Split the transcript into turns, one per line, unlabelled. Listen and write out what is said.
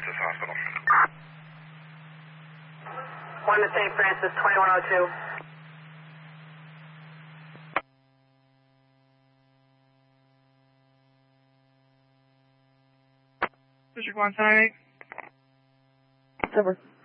Francis Hospital.
1 to St. Francis, 2102.
District 178.
Over.